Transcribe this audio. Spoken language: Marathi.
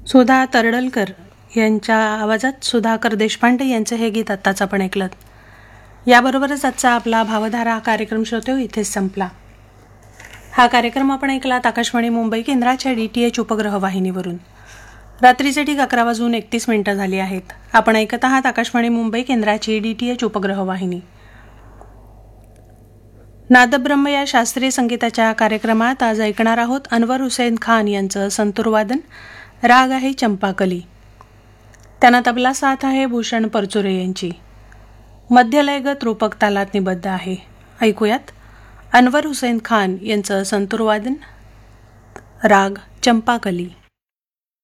सुधा तरडलकर यांच्या आवाजात सुधाकर देशपांडे यांचं हे गीत आत्ताच आपण ऐकलं. याबरोबरच आजचा आपला भावधारा हा कार्यक्रम श्रोते इथेच संपला. हा कार्यक्रम आपण ऐकलात आकाशवाणी मुंबई केंद्राच्या DTH उपग्रह वाहिनीवरून. रात्रीचे ठीक 11:31 झाली आहेत. आपण ऐकत आहात आकाशवाणी मुंबई केंद्राची DTH उपग्रह वाहिनी. नादब्रह्म या शास्त्रीय संगीताच्या कार्यक्रमात आज ऐकणार आहोत अनवर हुसेन खान यांचं संतूरवादन. राग आहे चंपाकली. त्यांना तबला साथ आहे भूषण परचुरे यांची. मध्यलयगत रूपक तालात निबद्ध आहे. ऐकूयात अनवर हुसेन खान यांचं संतूरवादन, राग चंपाकली.